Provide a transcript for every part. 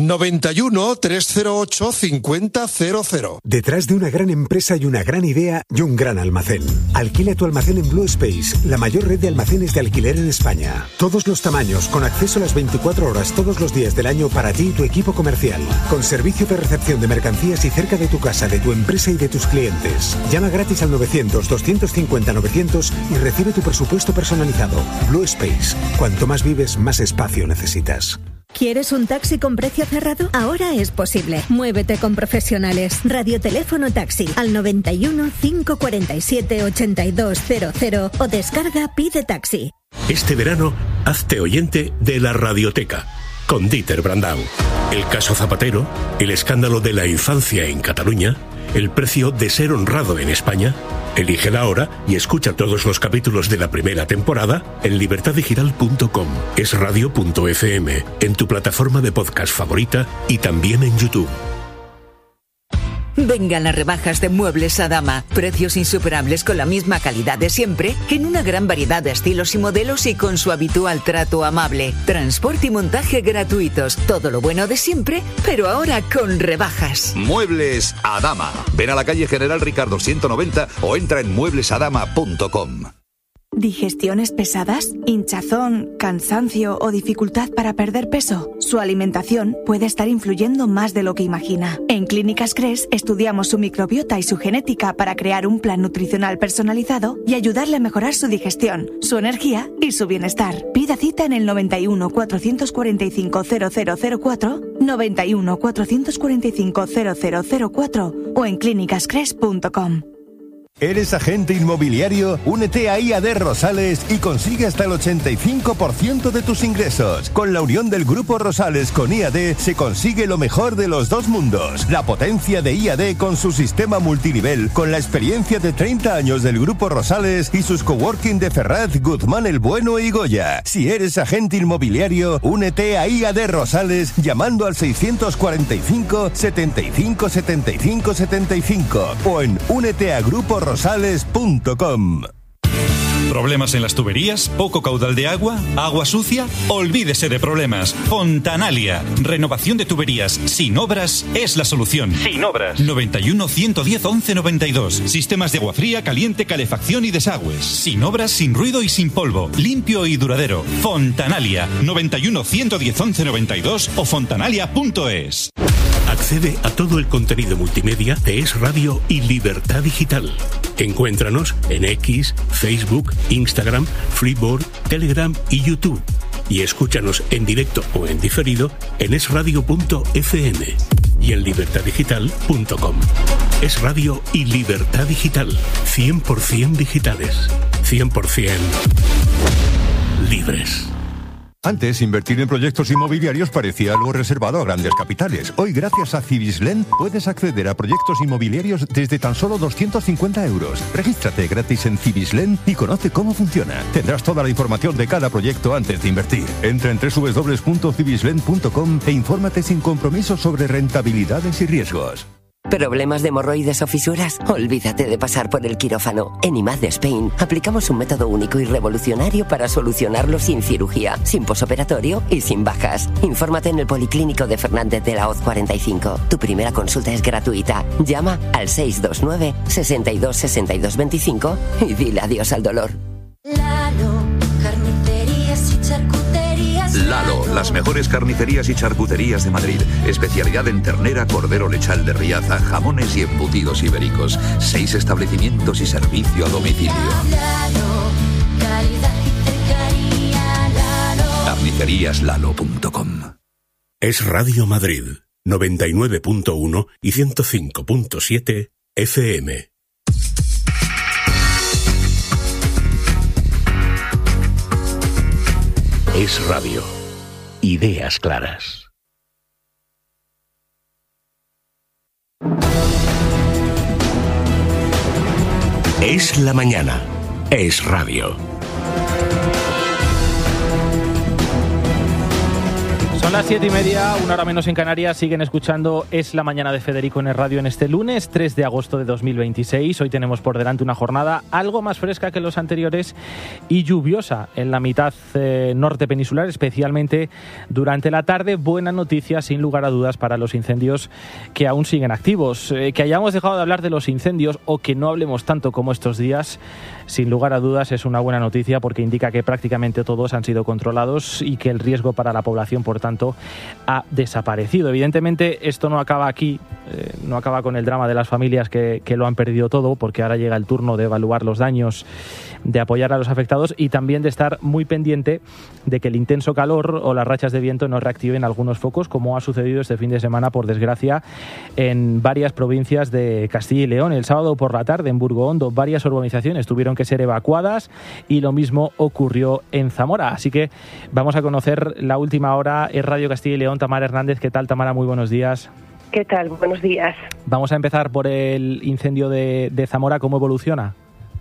91 308 5000. Detrás de una gran empresa y una gran idea y un gran almacén. Alquila tu almacén en Blue Space, la mayor red de almacenes de alquiler en España. Todos los tamaños, con acceso a las 24 horas todos los días del año para ti y tu equipo comercial. Con servicio de recepción de mercancías y cerca de tu casa, de tu empresa y de tus clientes. Llama gratis al 900-250-900 y recibe tu presupuesto personalizado. Blue Space. Cuanto más vives, más espacio necesitas. ¿Quieres un taxi con precio cerrado? Ahora es posible. Muévete con profesionales. Radioteléfono taxi al 91 547 8200 o descarga Pide Taxi. Este verano, hazte oyente de la Radioteca con Dieter Brandau. El caso Zapatero, el escándalo de la infancia en Cataluña, el precio de ser honrado en España. Elígela ahora y escucha todos los capítulos de la primera temporada en libertaddigital.com, esradio.fm, en tu plataforma de podcast favorita y también en YouTube. Vengan las rebajas de Muebles Adama. Precios insuperables con la misma calidad de siempre, en una gran variedad de estilos y modelos y con su habitual trato amable. Transporte y montaje gratuitos. Todo lo bueno de siempre, pero ahora con rebajas. Muebles Adama. Ven a la calle General Ricardo 190 o entra en mueblesadama.com. ¿Digestiones pesadas? ¿Hinchazón, cansancio o dificultad para perder peso? Su alimentación puede estar influyendo más de lo que imagina. En Clínicas Cres estudiamos su microbiota y su genética para crear un plan nutricional personalizado y ayudarle a mejorar su digestión, su energía y su bienestar. Pida cita en el 91 445 0004, 91 445 0004 o en clínicascres.com. ¿Eres agente inmobiliario? Únete a IAD Rosales y consigue hasta el 85% de tus ingresos. Con la unión del Grupo Rosales con IAD se consigue lo mejor de los dos mundos. La potencia de IAD con su sistema multinivel, con la experiencia de 30 años del Grupo Rosales y sus coworking de Ferraz, Guzmán el Bueno y Goya. Si eres agente inmobiliario, únete a IAD Rosales llamando al 645 75 75 75 o en úneteagruporosales.com. ¿Problemas en las tuberías? ¿Poco caudal de agua? ¿Agua sucia? Olvídese de problemas. Fontanalia. Renovación de tuberías sin obras es la solución. Sin obras. 91 110 11 92. Sistemas de agua fría, caliente, calefacción y desagües. Sin obras, sin ruido y sin polvo. Limpio y duradero. Fontanalia. 91 110 11 92 o fontanalia.es. Accede a todo el contenido multimedia de Es Radio y Libertad Digital. Encuéntranos en X, Facebook, Instagram, Freeboard, Telegram y YouTube. Y escúchanos en directo o en diferido en esradio.fm y en libertaddigital.com. Es Radio y Libertad Digital. 100% digitales. 100% libres. Antes, invertir en proyectos inmobiliarios parecía algo reservado a grandes capitales. Hoy, gracias a Cibislen, puedes acceder a proyectos inmobiliarios desde tan solo 250 euros. Regístrate gratis en Cibislen y conoce cómo funciona. Tendrás toda la información de cada proyecto antes de invertir. Entra en www.cibislen.com e infórmate sin compromiso sobre rentabilidades y riesgos. ¿Problemas de hemorroides o fisuras? Olvídate de pasar por el quirófano. En IMAD Spain aplicamos un método único y revolucionario para solucionarlo sin cirugía, sin posoperatorio y sin bajas. Infórmate en el Policlínico de Fernández de la Hoz 45. Tu primera consulta es gratuita. Llama al 629 62 62 25 y dile adiós al dolor. Lalo, las mejores carnicerías y charcuterías de Madrid. Especialidad en ternera, cordero lechal de Riaza, jamones y embutidos ibéricos. 6 establecimientos y servicio a domicilio. Carniceríaslalo.com. Es Radio Madrid, 99.1 y 105.7 FM. Es Radio. Ideas claras. Es la mañana. Es Radio. Son las 7:30, una hora menos en Canarias. Siguen escuchando Es la Mañana de Federico en el radio en este lunes 3 de agosto de 2026. Hoy tenemos por delante una jornada algo más fresca que los anteriores y lluviosa en la mitad norte peninsular, especialmente durante la tarde. Buena noticia, sin lugar a dudas, para los incendios que aún siguen activos. Que hayamos dejado de hablar de los incendios o que no hablemos tanto como estos días, sin lugar a dudas es una buena noticia, porque indica que prácticamente todos han sido controlados y que el riesgo para la población, por tanto, ha desaparecido. Evidentemente esto no acaba aquí, no acaba con el drama de las familias que lo han perdido todo, porque ahora llega el turno de evaluar los daños, de apoyar a los afectados y también de estar muy pendiente de que el intenso calor o las rachas de viento no reactiven algunos focos, como ha sucedido este fin de semana, por desgracia, en varias provincias de Castilla y León. El sábado por la tarde en Burgondo varias urbanizaciones tuvieron que ser evacuadas y lo mismo ocurrió en Zamora. Así que vamos a conocer la última hora. Es Radio Castilla y León, Tamara Hernández. ¿Qué tal, Tamara? Muy buenos días. ¿Qué tal? Buenos días. Vamos a empezar por el incendio de Zamora. ¿Cómo evoluciona?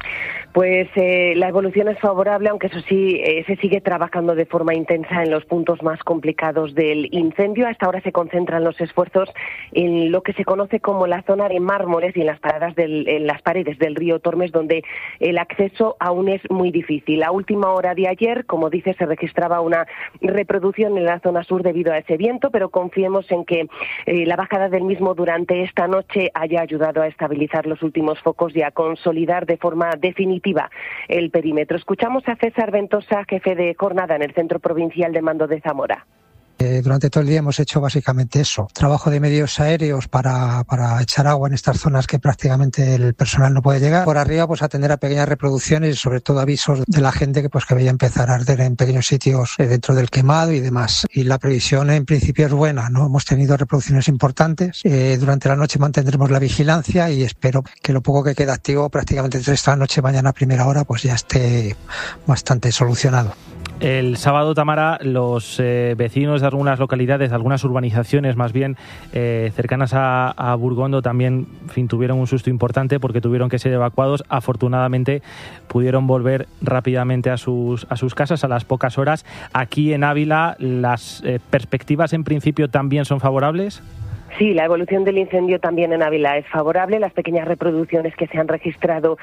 Pues la evolución es favorable, aunque eso sí, se sigue trabajando de forma intensa en los puntos más complicados del incendio. Hasta ahora se concentran los esfuerzos en lo que se conoce como la zona de mármoles y en las paredes del río Tormes, donde el acceso aún es muy difícil. A última hora de ayer, como dice, se registraba una reproducción en la zona sur debido a ese viento, pero confiemos en que la bajada del mismo durante esta noche haya ayudado a estabilizar los últimos focos y a consolidar de forma definitiva el perímetro. Escuchamos a César Ventosa, jefe de jornada en el Centro Provincial de Mando de Zamora. Durante todo el día hemos hecho básicamente eso, trabajo de medios aéreos para echar agua en estas zonas que prácticamente el personal no puede llegar. Por arriba, pues atender a pequeñas reproducciones y sobre todo avisos de la gente que veía empezar a arder en pequeños sitios dentro del quemado y demás. Y la previsión en principio es buena, no hemos tenido reproducciones importantes. Durante la noche mantendremos la vigilancia y espero que lo poco que queda activo prácticamente entre esta noche y mañana a primera hora pues ya esté bastante solucionado. El sábado, Tamara, los vecinos de algunas localidades, de algunas urbanizaciones más bien cercanas a Burgondo también, en fin, tuvieron un susto importante porque tuvieron que ser evacuados. Afortunadamente pudieron volver rápidamente a sus casas a las pocas horas. Aquí en Ávila, ¿las perspectivas en principio también son favorables? Sí, la evolución del incendio también en Ávila es favorable. Las pequeñas reproducciones que se han registrado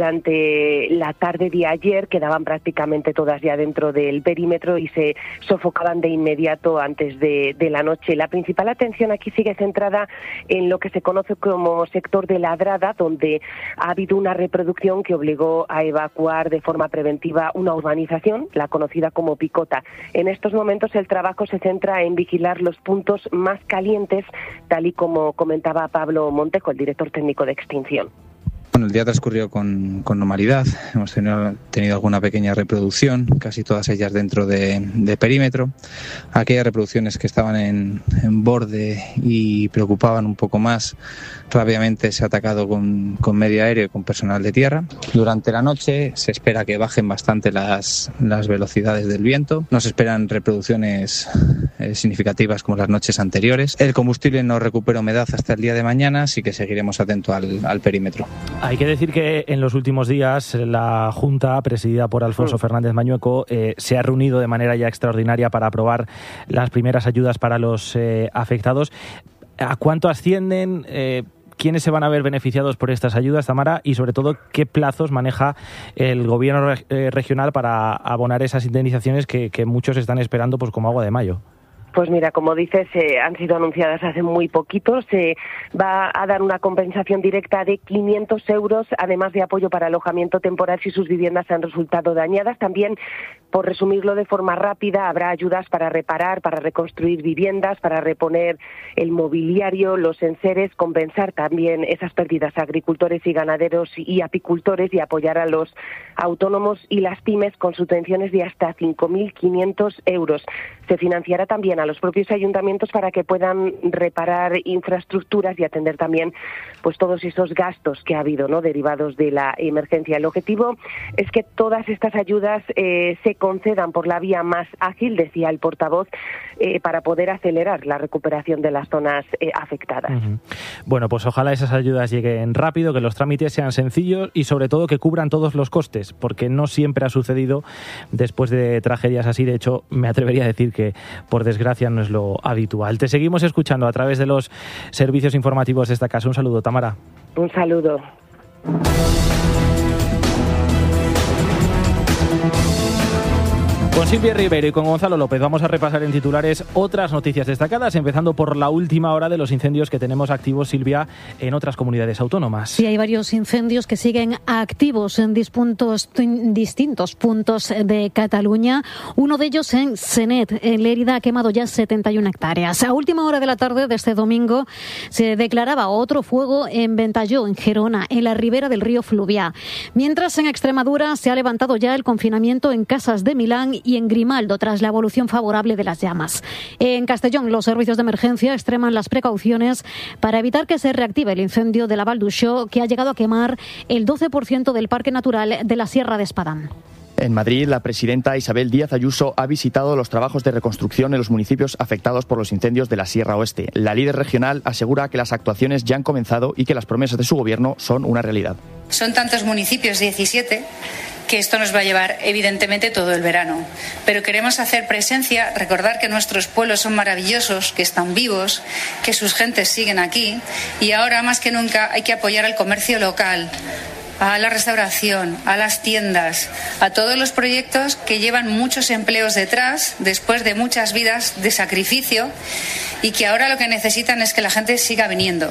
durante la tarde de ayer quedaban prácticamente todas ya dentro del perímetro y se sofocaban de inmediato antes de la noche. La principal atención aquí sigue centrada en lo que se conoce como sector de Ladrada, donde ha habido una reproducción que obligó a evacuar de forma preventiva una urbanización, la conocida como Picota. En estos momentos el trabajo se centra en vigilar los puntos más calientes, tal y como comentaba Pablo Montejo, el director técnico de extinción. Bueno, el día transcurrió con normalidad, hemos tenido alguna pequeña reproducción, casi todas ellas dentro de perímetro. Aquellas reproducciones que estaban en borde y preocupaban un poco más, rápidamente se ha atacado con medio aéreo y con personal de tierra. Durante la noche se espera que bajen bastante las velocidades del viento. No se esperan reproducciones significativas como las noches anteriores. El combustible no recupera humedad hasta el día de mañana, así que seguiremos atentos al perímetro. Hay que decir que en los últimos días la Junta, presidida por Alfonso Fernández Mañueco, se ha reunido de manera ya extraordinaria para aprobar las primeras ayudas para los afectados. ¿A cuánto ascienden? ¿Quiénes se van a ver beneficiados por estas ayudas, Tamara? Y sobre todo, ¿qué plazos maneja el gobierno regional para abonar esas indemnizaciones que muchos están esperando pues como agua de mayo? Pues mira, como dices, han sido anunciadas hace muy poquito. Se va a dar una compensación directa de 500 euros, además de apoyo para alojamiento temporal si sus viviendas han resultado dañadas. También, por resumirlo de forma rápida, habrá ayudas para reparar, para reconstruir viviendas, para reponer el mobiliario, los enseres, compensar también esas pérdidas a agricultores y ganaderos y apicultores y apoyar a los autónomos y las pymes con subvenciones de hasta 5.500 euros. Se financiará también a los propios ayuntamientos para que puedan reparar infraestructuras y atender también pues todos esos gastos que ha habido, ¿no?, derivados de la emergencia. El objetivo es que todas estas ayudas se concedan por la vía más ágil, decía el portavoz, para poder acelerar la recuperación de las zonas afectadas. Bueno, pues ojalá esas ayudas lleguen rápido, que los trámites sean sencillos y sobre todo que cubran todos los costes, porque no siempre ha sucedido después de tragedias así. De hecho, me atrevería a decir que, por desgracia, desgracia no es lo habitual. Te seguimos escuchando a través de los servicios informativos de esta casa. Un saludo, Tamara. Un saludo. Con Silvia Ribeiro y con Gonzalo López vamos a repasar en titulares otras noticias destacadas, empezando por la última hora de los incendios que tenemos activos, Silvia, en otras comunidades autónomas. Sí, hay varios incendios que siguen activos en distintos puntos de Cataluña. Uno de ellos en Senet, en Lérida, ha quemado ya 71 hectáreas. A última hora de la tarde de este domingo se declaraba otro fuego en Ventalló, en Gerona, en la ribera del río Fluvià. Mientras en Extremadura se ha levantado ya el confinamiento en Casas de Milán y en Grimaldo tras la evolución favorable de las llamas. En Castellón, los servicios de emergencia extreman las precauciones para evitar que se reactive el incendio de la Val d'Uixó, que ha llegado a quemar el 12% del Parque Natural de la Sierra de Espadán. En Madrid, la presidenta Isabel Díaz Ayuso ha visitado los trabajos de reconstrucción en los municipios afectados por los incendios de la Sierra Oeste. La líder regional asegura que las actuaciones ya han comenzado y que las promesas de su gobierno son una realidad. Son tantos municipios, 17, que esto nos va a llevar evidentemente todo el verano. Pero queremos hacer presencia, recordar que nuestros pueblos son maravillosos, que están vivos, que sus gentes siguen aquí y ahora más que nunca hay que apoyar al comercio local, a la restauración, a las tiendas, a todos los proyectos que llevan muchos empleos detrás, después de muchas vidas de sacrificio y que ahora lo que necesitan es que la gente siga viniendo.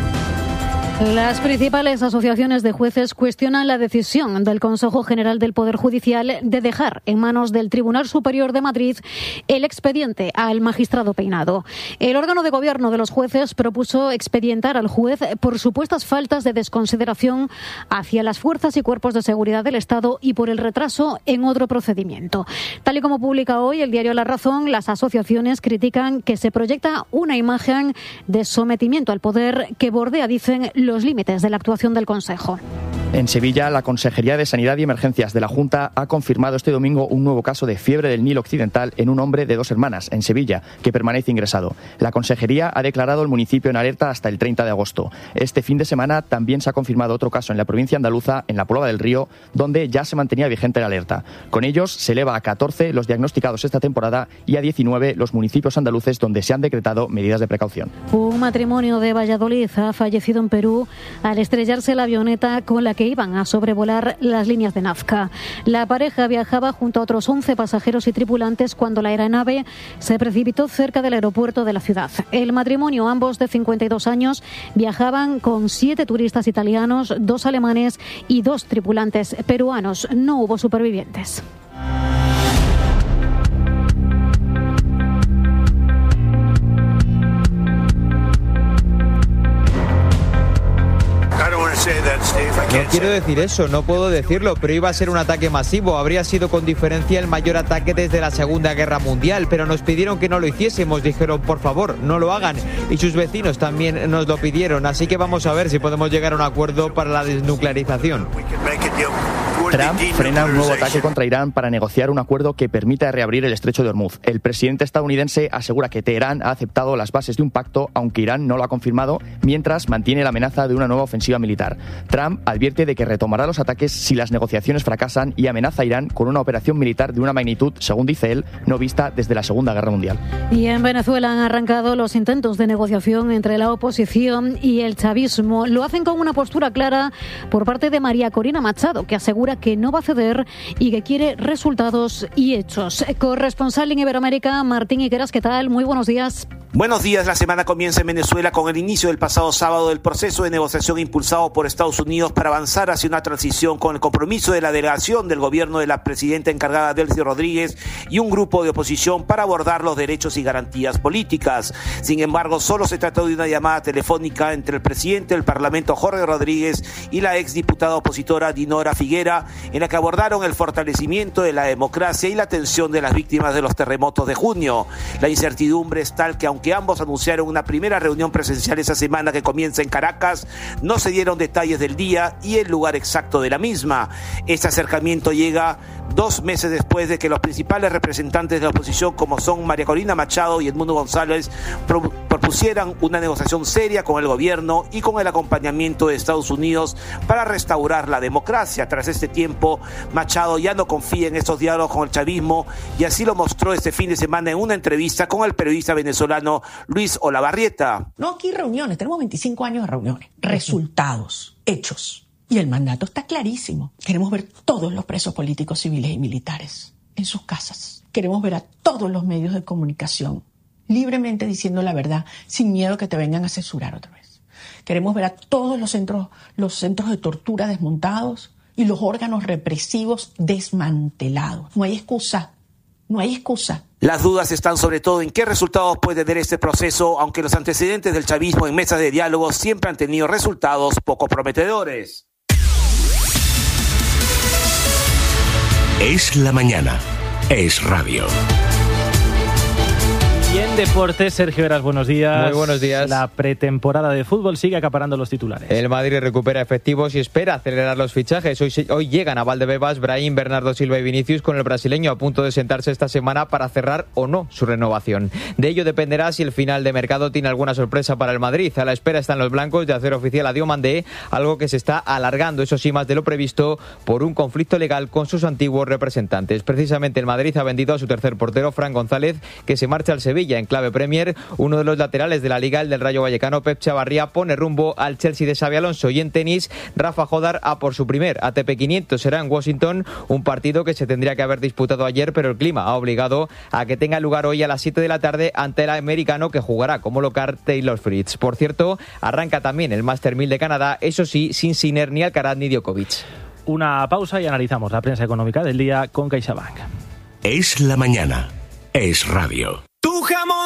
Las principales asociaciones de jueces cuestionan la decisión del Consejo General del Poder Judicial de dejar en manos del Tribunal Superior de Madrid el expediente al magistrado Peinado. El órgano de gobierno de los jueces propuso expedientar al juez por supuestas faltas de desconsideración hacia las fuerzas y cuerpos de seguridad del Estado y por el retraso en otro procedimiento. Tal y como publica hoy el diario La Razón, las asociaciones critican que se proyecta una imagen de sometimiento al poder que bordea, dicen, los límites de la actuación del Consejo. En Sevilla, la Consejería de Sanidad y Emergencias de la Junta ha confirmado este domingo un nuevo caso de fiebre del Nilo Occidental en un hombre de 2 hermanas, en Sevilla, que permanece ingresado. La Consejería ha declarado el municipio en alerta hasta el 30 de agosto. Este fin de semana también se ha confirmado otro caso en la provincia andaluza, en la Puebla del Río, donde ya se mantenía vigente la alerta. Con ellos se eleva a 14 los diagnosticados esta temporada y a 19 los municipios andaluces donde se han decretado medidas de precaución. Un matrimonio de Valladolid ha fallecido en Perú al estrellarse la avioneta con la que iban a sobrevolar las líneas de Nazca. La pareja viajaba junto a otros 11 pasajeros y tripulantes cuando la aeronave se precipitó cerca del aeropuerto de la ciudad. El matrimonio, ambos de 52 años, viajaban con 7 turistas italianos, 2 alemanes y 2 tripulantes peruanos. No hubo supervivientes. No quiero decir eso, no puedo decirlo, pero iba a ser un ataque masivo. Habría sido con diferencia el mayor ataque desde la Segunda Guerra Mundial, pero nos pidieron que no lo hiciésemos. Dijeron, por favor, no lo hagan. Y sus vecinos también nos lo pidieron, así que vamos a ver si podemos llegar a un acuerdo para la desnuclearización. Trump frena un nuevo ataque contra Irán para negociar un acuerdo que permita reabrir el estrecho de Hormuz. El presidente estadounidense asegura que Teherán ha aceptado las bases de un pacto, aunque Irán no lo ha confirmado, mientras mantiene la amenaza de una nueva ofensiva militar. Trump advierte de que retomará los ataques si las negociaciones fracasan y amenaza a Irán con una operación militar de una magnitud, según dice él, no vista desde la Segunda Guerra Mundial. Y en Venezuela han arrancado los intentos de negociación entre la oposición y el chavismo. Lo hacen con una postura clara por parte de María Corina Machado, que asegura que no va a ceder y que quiere resultados y hechos. Corresponsal en Iberoamérica, Martín Higueras, ¿qué tal? Muy buenos días. Buenos días. La semana comienza en Venezuela con el inicio del pasado sábado del proceso de negociación impulsado por Estados Unidos para avanzar hacia una transición, con el compromiso de la delegación del gobierno de la presidenta encargada Delcy Rodríguez y un grupo de oposición para abordar los derechos y garantías políticas. Sin embargo, solo se trató de una llamada telefónica entre el presidente del Parlamento, Jorge Rodríguez, y la exdiputada opositora Dinora Figuera, en la que abordaron el fortalecimiento de la democracia y la atención de las víctimas de los terremotos de junio. La incertidumbre es tal que, aunque ambos anunciaron una primera reunión presencial esa semana que comienza en Caracas, no se dieron detalles del día y el lugar exacto de la misma. Este acercamiento llega 2 meses después de que los principales representantes de la oposición, como son María Corina Machado y Edmundo González, propusieran una negociación seria con el gobierno y con el acompañamiento de Estados Unidos para restaurar la democracia. Tras este tiempo, Machado ya no confía en estos diálogos con el chavismo y así lo mostró este fin de semana en una entrevista con el periodista venezolano Luis Olavarrieta. No, aquí reuniones, tenemos 25 años de reuniones, resultados, hechos. Y el mandato está clarísimo. Queremos ver todos los presos políticos, civiles y militares en sus casas. Queremos ver a todos los medios de comunicación libremente diciendo la verdad, sin miedo que te vengan a censurar otra vez. Queremos ver a todos los centros de tortura desmontados y los órganos represivos desmantelados. No hay excusa. No hay excusa. Las dudas están sobre todo en qué resultados puede tener este proceso, aunque los antecedentes del chavismo en mesas de diálogo siempre han tenido resultados poco prometedores. Es la mañana. Es radio. Y en deportes, Sergio Heras, buenos días. Muy buenos días. La pretemporada de fútbol sigue acaparando los titulares. El Madrid recupera efectivos y espera acelerar los fichajes. Hoy llegan a Valdebebas Brahim, Bernardo Silva y Vinicius, con el brasileño a punto de sentarse esta semana para cerrar o no su renovación. De ello dependerá si el final de mercado tiene alguna sorpresa para el Madrid. A la espera están los blancos de hacer oficial a Diomandé, algo que se está alargando, eso sí, más de lo previsto, por un conflicto legal con sus antiguos representantes. Precisamente el Madrid ha vendido a su tercer portero, Fran González, que se marcha al Sevilla. En clave Premier, uno de los laterales de la Liga, el del Rayo Vallecano, Pep Chavarría, pone rumbo al Chelsea de Xabi Alonso. Y en tenis, Rafa Jodar a por su primer ATP 500. Será en Washington, un partido que se tendría que haber disputado ayer, pero el clima ha obligado a que tenga lugar hoy a las 7 de la tarde ante el americano, que jugará como local Taylor Fritz. Por cierto, arranca también el Master 1000 de Canadá, eso sí, sin Sinner, ni Alcaraz ni Djokovic. Una pausa y analizamos la prensa económica del día con CaixaBank. Es la mañana. Es radio. Tu jamón